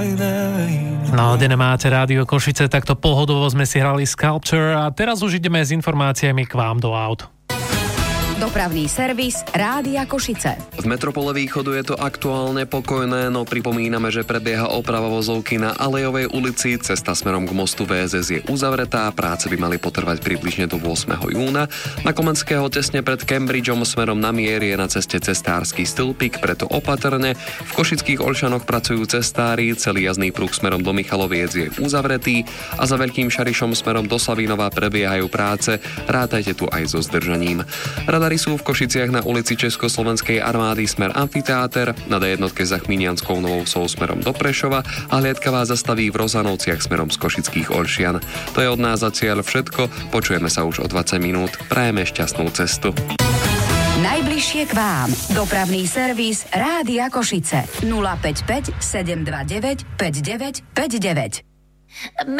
No, kde nemáte Rádio Košice, takto pohodovo sme si hrali Sculpture a teraz už ideme s informáciami k vám do aut. Dopravný servis Rádia Košice. V metropole Východu je to aktuálne pokojné, no pripomíname, že prebieha oprava vozovky na Alejovej ulici. Cesta smerom k mostu VSS je uzavretá, práce by mali potrvať približne do 8. júna. Na Komenského tesne pred Cambridgeom smerom na Mier je na ceste cestársky stĺpik, preto opatrne. V Košických Olšanoch pracujú cestári, celý jazdný pruh smerom do Michaloviec je uzavretý a za Veľkým Šarišom smerom do Savínova prebiehajú práce. Rátajte tu aj so zdržaním. Sú v Košiciach na ulici Československej armády smer Amfiteáter, na D1 za Chminianskou Novou Vsou smerom do Prešova a hliadka vás zastaví v Rozanovciach smerom z Košických Olšian. To je od nás za cieľ všetko, počujeme sa už o 20 minút, prajeme šťastnú cestu. Najbližšie k vám. Dopravný servis Rádia Košice 055 729 5959.